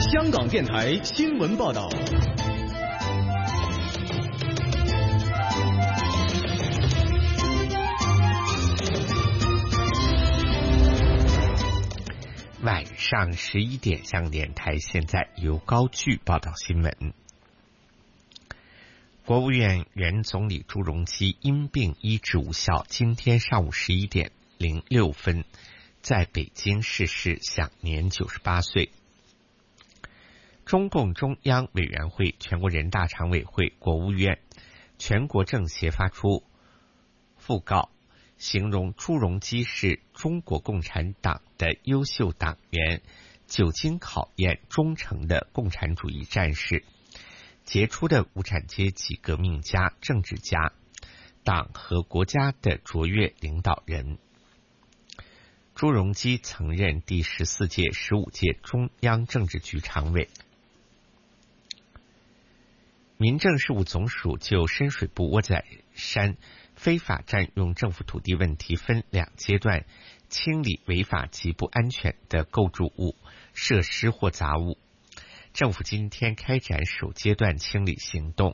香港电台新闻报道。 晚上11点，香港电台现在由高炬报道新闻。国务院原总理朱镕基因病医治无效，今天上午11点06分在北京逝世，享年98岁。中共中央委员会、全国人大常委会、国务院、全国政协发出讣告，形容朱镕基是中国共产党的优秀党员，久经考验、忠诚的共产主义战士，杰出的无产阶级革命家、政治家，党和国家的卓越领导人。朱镕基曾任第14届、15届中央政治局常委。民政事务总署就深水埗窝仔山非法占用政府土地问题分2阶段清理违法及不安全的构筑物、设施或杂物。政府今天开展首阶段清理行动，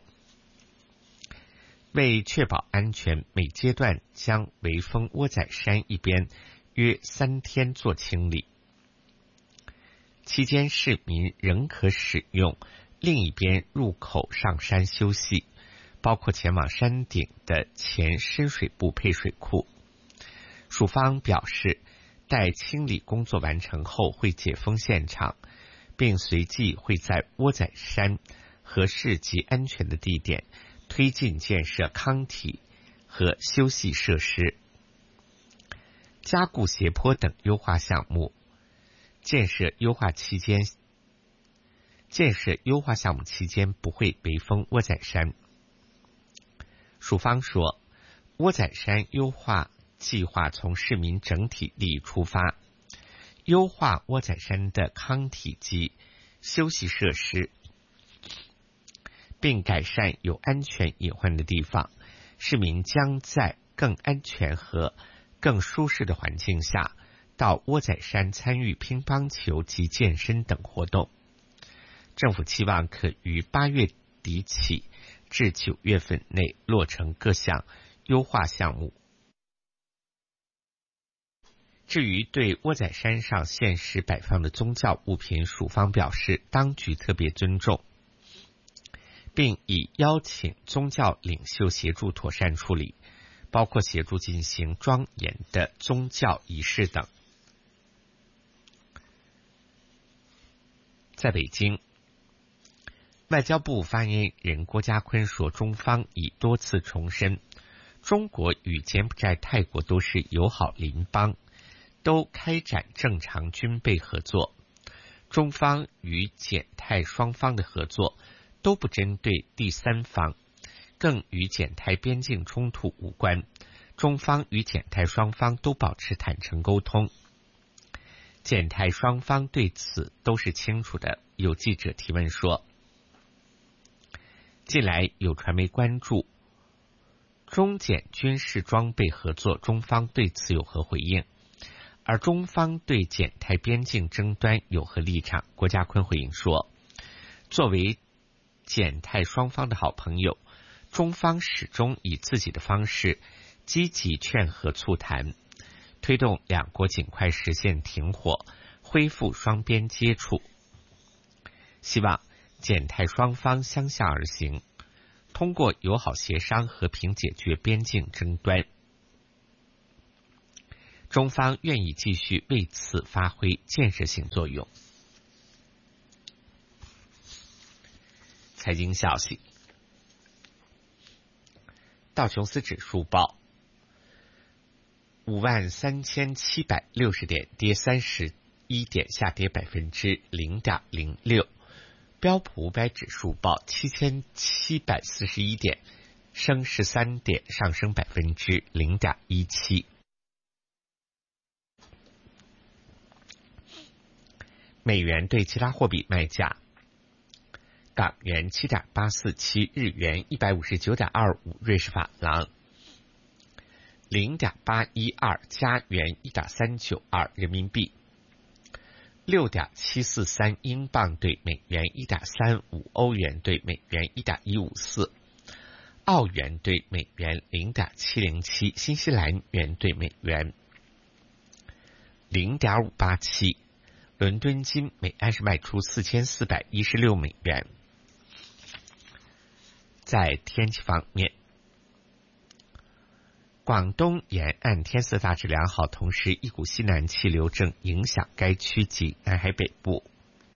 为确保安全，每阶段将围封窝仔山一边约3天做清理，期间市民仍可使用另一边入口上山休息，包括前往山顶的前深水埗配水库。署方表示，待清理工作完成后会解封现场，并随即会在窝仔山合适及安全的地点推进建设康体和休息设施，加固斜坡等优化项目。建设优化项目期间不会围封窝仔山。署方说，窝仔山优化计划从市民整体利益出发，优化窝仔山的康体及休息设施，并改善有安全隐患的地方，市民将在更安全和更舒适的环境下到窝仔山参与乒乓球及健身等活动。政府期望可于8月底起至9月份内落成各项优化项目。至于对窝仔山上现实摆放的宗教物品，署方表示，当局特别尊重，并已邀请宗教领袖协助妥善处理，包括协助进行庄严的宗教仪式等。在北京，外交部发言人郭家坤说，中方已多次重申，中国与柬埔寨、泰国都是友好邻邦，都开展正常军备合作。中方与柬泰双方的合作都不针对第三方，更与柬泰边境冲突无关。中方与柬泰双方都保持坦诚沟通，柬泰双方对此都是清楚的。有记者提问说，近来有传媒关注中柬军事装备合作，中方对此有何回应？而中方对柬泰边境争端有何立场？郭家坤回应说，作为柬泰双方的好朋友，中方始终以自己的方式积极劝和促谈，推动两国尽快实现停火，恢复双边接触，希望柬泰双方相向而行，通过友好协商和平解决边境争端。中方愿意继续为此发挥建设性作用。财经消息，道琼斯指数报53760点，跌31点，下跌0.06%。标普500指数报7741点，升13点，上升0.17%。美元对其他货币卖价：港元7.847，日元159.25，瑞士法郎0.812，加元1.392，人民币 6.743英镑兑美元 1.35， 欧元兑美元 1.154， 澳元兑美元 0.707， 新西兰元兑美元 0.587， 伦敦金每安士卖出4416美元。在天气方面，广东沿岸天色大致良好，同时一股西南气流正影响该区及南海北部。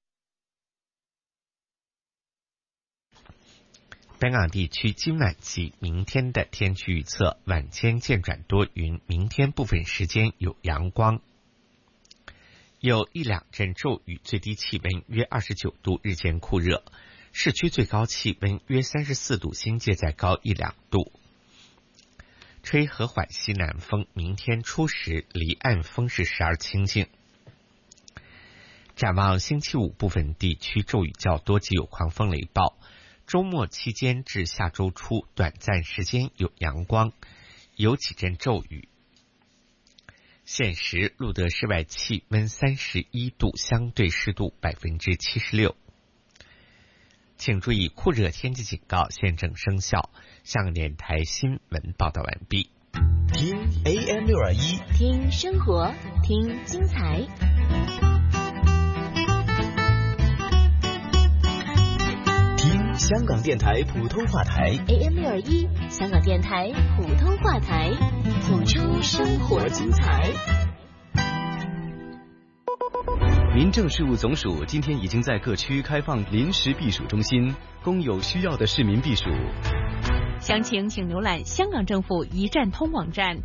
本港地区今晚及明天的天气预测：晚间渐转多云，明天部分时间有阳光，有一两阵骤雨，最低气温约29度，日间酷热，市区最高气温约34度，新界再高1、2度。吹和缓西南风，明天初时离岸风势时而清劲。展望星期五，部分地区骤雨较多及有狂风雷暴。周末期间至下周初，短暂时间有阳光，有几阵骤雨。现时录得室外气温31度，相对湿度76%。请注意，酷热天气警告现正生效。香港电台新闻报道完毕。 听 AM621， 听生活，听精彩。 听香港电台普通话台 AM621，香港电台普通话台，谱出生活精彩。 民政事务总署今天已经在各区开放临时避暑中心，供有需要的市民避暑。 详情请浏览香港政府一站通网站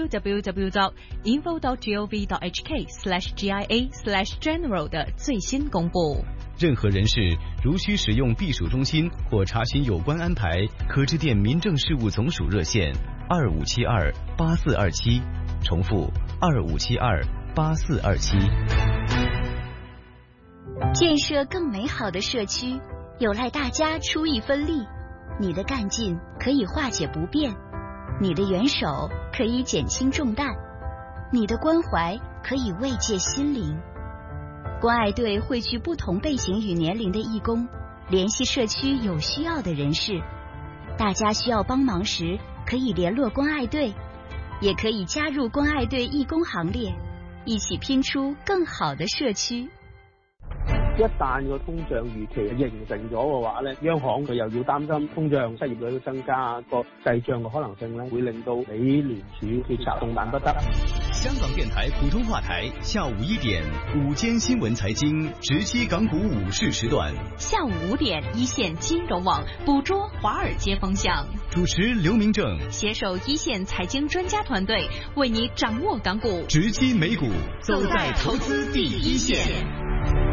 www.info.gov.hk/GIA/general 的最新公布。 任何人士如需使用避暑中心或查询有关安排，可致电民政事务总署热线25728427，重复25728427。 建设更美好的社区，有赖大家出一分力。你的干劲可以化解不便，你的援手可以减轻重担，你的关怀可以慰藉心灵。关爱队汇聚不同背景与年龄的义工，联系社区有需要的人士。大家需要帮忙时，可以联络关爱队，也可以加入关爱队義工行列，一起拼出更好的社區。 一旦個通脹預期形成咗嘅話咧，央行佢又要擔心通脹、失業率都增加，個滯脹嘅可能性咧，會令到美聯儲決策動彈不得。 香港電台普通話台下午1點午間新聞財經直擊港股午市時段， 下午5點一線金融網捕捉華爾街風向， 主持劉明正， 攜手一線財經專家團隊，為你掌握港股， 直擊美股，走在投資第一線。